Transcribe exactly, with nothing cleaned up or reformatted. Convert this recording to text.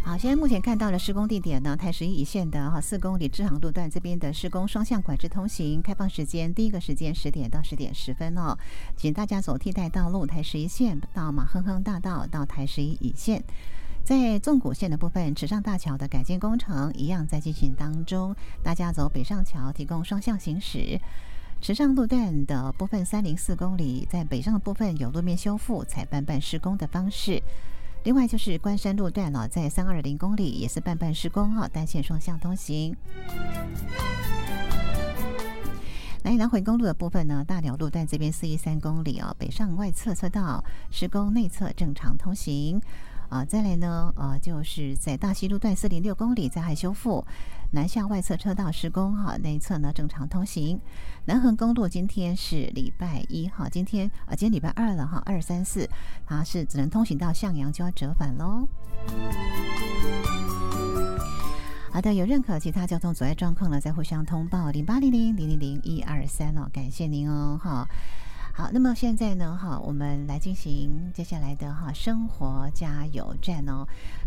好，现在目前看到的施工地点呢，台十一一线的哈四公里支航路段这边的施工双向管制通行，开放时间第一个时间十点到十点十分哦，请大家走替代道路台十一线到马亨亨大道到台十一一线。在纵谷线的部分，池上大桥的改建工程一样在进行当中，大家走北上桥提供双向行驶。池上路段的部分三零四公里，在北上的部分有路面修复、采半半施工的方式。另外就是关山路段哦，在三二零公里也是半半施工哈，单线双向通行。南南回公路的部分呢，大寮路段这边四一三公里哦，北上外侧车道施工，内侧正常通行。啊，再来呢，呃，就是在大溪路段四零六公里在还修复，南向外侧车道施工哈，内侧呢正常通行。南横公路今天是礼拜一哈，今天啊，今天礼拜二了哈，二三四，它是只能通行到向阳就要折返喽。好的，有任何其他交通阻碍状况呢，再互相通报零八零零零零零一二三哦，感谢您哦哈。好，那么现在呢，哈，我们来进行接下来的哈生活加油站哦。